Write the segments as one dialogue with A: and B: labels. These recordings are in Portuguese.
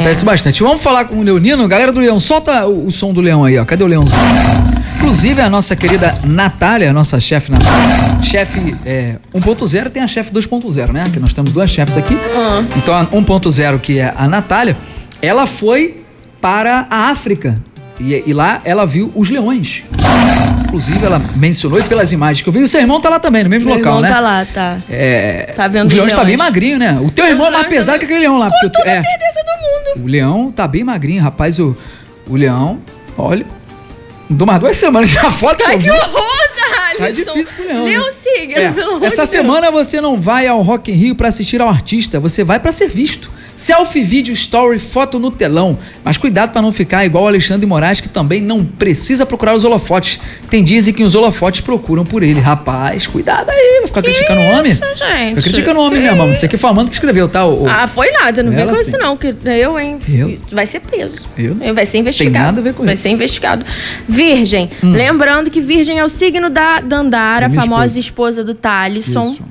A: Acontece bastante. Vamos falar com o Leonino. Galera do Leão, solta o som do Leão aí, ó. Cadê o Leãozinho? Inclusive, a nossa querida Natália, nossa chefe Natália, chefe 1.0, tem a chefe 2.0, né? Que nós temos duas chefes aqui. Então, a 1.0, que é a Natália, ela foi para a África. E lá ela viu os leões. Inclusive, ela mencionou, e pelas imagens que eu vi, o seu irmão tá lá também, no mesmo local, né?
B: Meu irmão tá lá, tá. Tá vendo
A: os leões tá bem magrinho, né? O teu irmão é mais pesado que aquele leão lá.
B: Com toda certeza do mundo.
A: O leão tá bem magrinho, rapaz. O leão, olha, não dou mais 2 semanas já foto.
B: Ai, que horror, Alisson.
A: Tá difícil pro leão.
B: Leão siga, pelo amor de Deus.
A: Essa semana você não vai ao Rock in Rio pra assistir ao artista, você vai pra ser visto. Selfie, vídeo, story, foto no telão. Mas cuidado pra não ficar igual o Alexandre de Moraes, que também não precisa procurar os holofotes. Tem dias em que os holofotes procuram por ele. Rapaz, cuidado aí, vai ficar criticando o homem.
B: Gente.
A: Fica criticando o homem, minha mãe. Isso aqui foi a Amanda que escreveu, tá?
B: Foi nada, não vem com isso
A: assim.
B: não, que eu vai ser preso. Vai ser investigado.
A: Tem nada a ver com
B: vai
A: isso.
B: Vai ser investigado. Virgem. Lembrando que Virgem é o signo da Dandara, a famosa esposa do Thalisson.
A: Isso.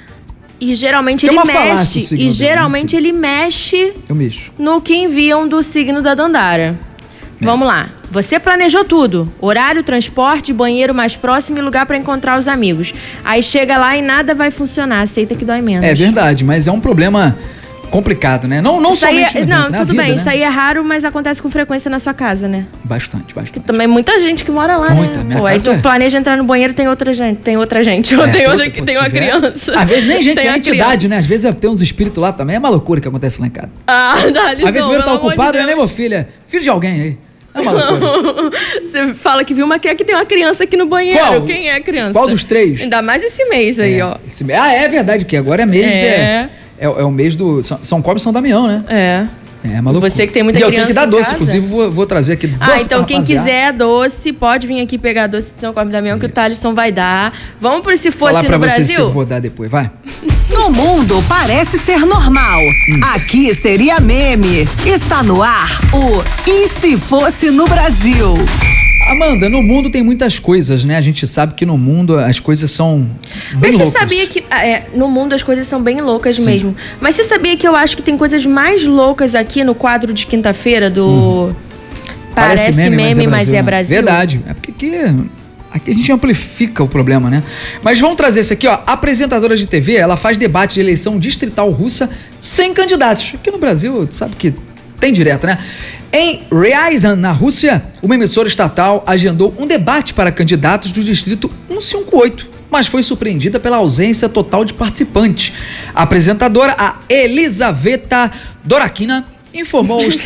B: E geralmente ele mexe. E geralmente ele mexe no que enviam do signo da Dandara. Vamos lá. Você planejou tudo. Horário, transporte, banheiro mais próximo e lugar pra encontrar os amigos. Aí chega lá e nada vai funcionar. Aceita que dói menos.
A: É verdade, mas é um problema complicado, né? Não somente no evento,
B: tudo
A: vida,
B: bem,
A: né?
B: Isso aí é raro, mas acontece com frequência na sua casa, né?
A: Bastante.
B: Porque também muita gente que mora lá, né?
A: Pô,
B: aí tu planeja entrar no banheiro, tem outra gente, ou tem outra que tem uma criança.
A: Às vezes nem gente é entidade, né? Às vezes tem uns espíritos lá também, é uma loucura que acontece lá em casa.
B: Alisson,
A: às vezes o meu tá ocupado, não é nem meu filho, filho de alguém aí. É uma loucura.
B: Você fala que viu que tem uma criança aqui no banheiro.
A: Qual?
B: Quem é a criança?
A: Qual dos 3?
B: Ainda mais esse mês aí, ó.
A: É verdade, que agora é mês é o mês do São Cosme e São Damião, né? É maluco.
B: Você que tem muita criança.
A: E eu tenho que dar doce, inclusive vou trazer aqui doce.
B: Então quem quiser doce, pode vir aqui pegar doce de São Cosme e Damião, que o Thalisson vai dar. Vamos por Se Fosse
A: falar
B: no
A: pra vocês
B: Brasil?
A: Que eu vou dar depois, vai.
C: No mundo parece ser normal. Aqui seria meme. Está no ar o E Se Fosse no Brasil?
A: Amanda, no mundo tem muitas coisas, né? A gente sabe que no mundo as coisas são bem loucas.
B: Mas você sabia que no mundo as coisas são bem loucas mesmo. Mas você sabia que eu acho que tem coisas mais loucas aqui no quadro de quinta-feira do Parece meme, mas é Brasil?
A: Verdade. É porque aqui a gente amplifica o problema, né? Mas vamos trazer esse aqui, ó. A apresentadora de TV, ela faz debate de eleição distrital russa sem candidatos. Aqui no Brasil, sabe que tem direto, né? Em Ryazan, na Rússia, uma emissora estatal agendou um debate para candidatos do distrito 158, mas foi surpreendida pela ausência total de participantes. A apresentadora, a Elizaveta Dorakina, informou os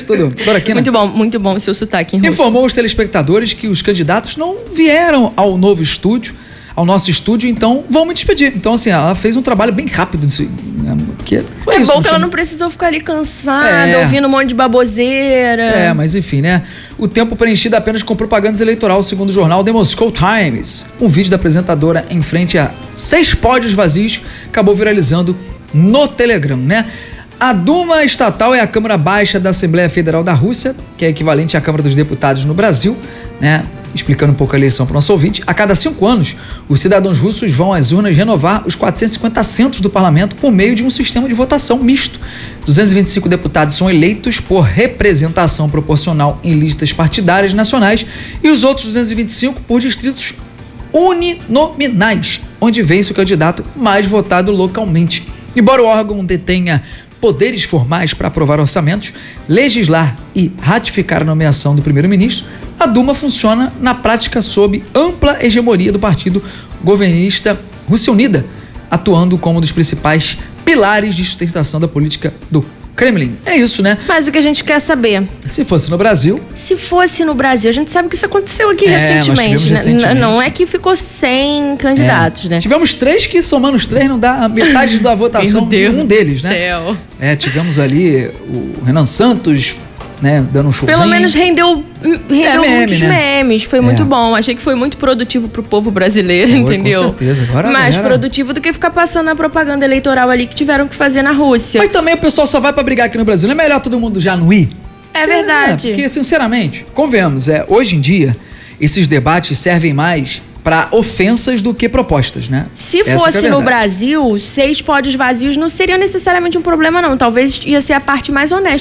B: muito bom o seu sotaque em russo.
A: Informou os telespectadores que os candidatos não vieram ao nosso estúdio, então vão me despedir. Então, assim, ela fez um trabalho bem rápido.
B: Bom que ela não precisou ficar ali cansada, ouvindo um monte de baboseira.
A: Mas enfim, né? O tempo preenchido apenas com propagandas eleitoral, segundo o jornal The Moscow Times. Um vídeo da apresentadora em frente a 6 pódios vazios acabou viralizando no Telegram, né? A Duma estatal é a Câmara Baixa da Assembleia Federal da Rússia, que é equivalente à Câmara dos Deputados no Brasil, né? Explicando um pouco a eleição para o nosso ouvinte. A cada 5 anos, os cidadãos russos vão às urnas renovar os 450 assentos do parlamento por meio de um sistema de votação misto. 225 deputados são eleitos por representação proporcional em listas partidárias nacionais e os outros 225 por distritos uninominais, onde vence o candidato mais votado localmente. Embora o órgão detenha poderes formais para aprovar orçamentos, legislar e ratificar a nomeação do primeiro-ministro, a Duma funciona na prática sob ampla hegemonia do partido governista Rússia Unida, atuando como um dos principais pilares de sustentação da política do Kremlin. É isso, né?
B: Mas o que a gente quer saber...
A: Se fosse no Brasil...
B: Se fosse no Brasil, a gente sabe que isso aconteceu aqui recentemente, né? Não é que ficou sem candidatos, né?
A: Tivemos 3 que, somando os 3, não dá metade da votação de um deles, né?
B: Céu.
A: Tivemos ali o Renan Santos, né, dando um showzinho.
B: Pelo menos rendeu muitos memes. Foi muito bom. Achei que foi muito produtivo pro povo brasileiro, entendeu?
A: Com certeza. Agora
B: mais produtivo do que ficar passando a propaganda eleitoral ali que tiveram que fazer na Rússia.
A: Mas também o pessoal só vai pra brigar aqui no Brasil. Não é melhor todo mundo já não ir?
B: É verdade.
A: Porque, sinceramente, convenhamos, hoje em dia, esses debates servem mais para ofensas do que propostas, né?
B: Se fosse no Brasil, 6 pódios vazios não seria necessariamente um problema, não. Talvez ia ser a parte mais honesta